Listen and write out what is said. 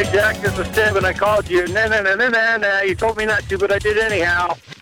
Jack, this is Steven. I called you. Nah. You told me not to, but I did anyhow.